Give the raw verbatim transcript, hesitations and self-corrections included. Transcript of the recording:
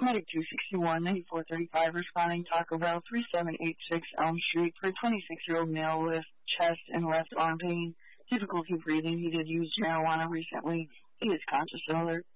Medic two sixty-one, ninety-four thirty-five, responding Taco Bell, three seven eight six Elm Street, for a twenty-six-year-old male with chest and left arm pain, difficulty breathing. He did use marijuana recently. He is conscious, alert.